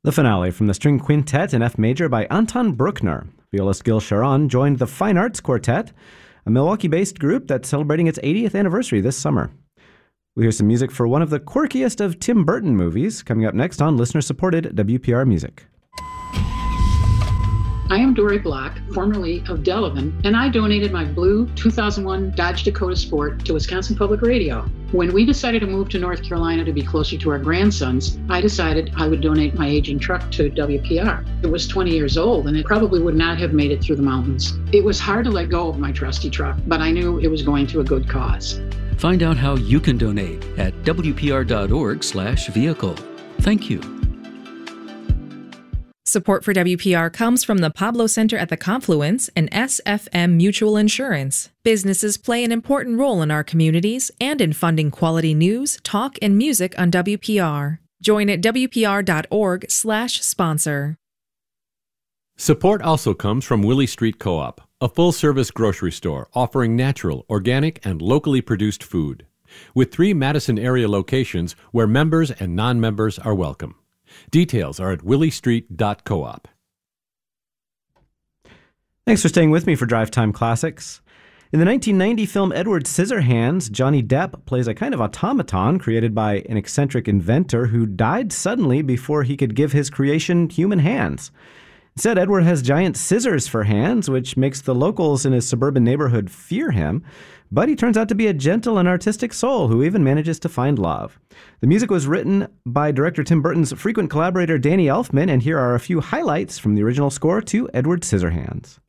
The finale from the String Quintet in F major by Anton Bruckner. Violist Gil Sharon joined the Fine Arts Quartet, a Milwaukee-based group that's celebrating its 80th anniversary this summer. We hear some music for one of the quirkiest of Tim Burton movies, coming up next on listener-supported WPR Music. I am Dory Block, formerly of Delavan, and I donated my blue 2001 Dodge Dakota Sport to Wisconsin Public Radio. When we decided to move to North Carolina to be closer to our grandsons, I decided I would donate my aging truck to WPR. It was 20 years old, and it probably would not have made it through the mountains. It was hard to let go of my trusty truck, but I knew it was going to a good cause. Find out how you can donate at wpr.org/vehicle. Thank you. Support for WPR comes from the Pablo Center at the Confluence and SFM Mutual Insurance. Businesses play an important role in our communities and in funding quality news, talk, and music on WPR. Join at wpr.org/sponsor. Support also comes from Willie Street Co-op, a full-service grocery store offering natural, organic, and locally produced food, with 3 Madison area locations where members and non-members are welcome. Details are at williestreet.coop. Thanks for staying with me for Drive Time Classics. In the 1990 film Edward Scissorhands, Johnny Depp plays a kind of automaton created by an eccentric inventor who died suddenly before he could give his creation human hands. Instead, Edward has giant scissors for hands, which makes the locals in his suburban neighborhood fear him. But he turns out to be a gentle and artistic soul who even manages to find love. The music was written by director Tim Burton's frequent collaborator Danny Elfman, and here are a few highlights from the original score to Edward Scissorhands.